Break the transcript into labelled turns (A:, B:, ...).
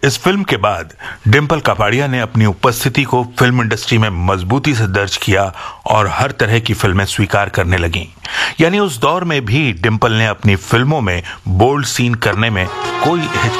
A: इस फिल्म के बाद डिंपल कपाड़िया ने अपनी उपस्थिति को फिल्म इंडस्ट्री में मजबूती से दर्ज किया और हर तरह की फिल्में स्वीकार करने लगी। यानी उस दौर में भी डिंपल ने अपनी फिल्मों में बोल्ड सीन करने में कोई